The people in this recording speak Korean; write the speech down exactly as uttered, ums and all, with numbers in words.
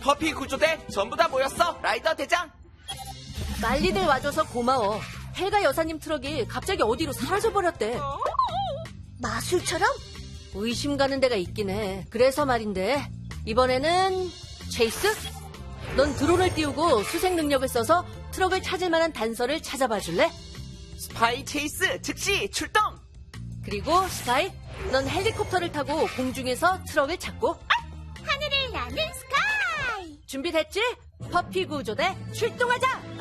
퍼피 구조대 전부 다 모였어, 라이더 대장. 빨리들 와줘서 고마워. 헬가 여사님 트럭이 갑자기 어디로 사라져버렸대. 마술처럼? 의심 가는 데가 있긴 해. 그래서 말인데 이번에는 체이스? 넌 드론을 띄우고 수색 능력을 써서 트럭을 찾을 만한 단서를 찾아봐 줄래? 스파이 체이스 즉시 출동. 그리고 스카이, 넌 헬리콥터를 타고 공중에서 트럭을 찾고. 하늘을 나는 스카이! 준비됐지? 퍼피 구조대 출동하자!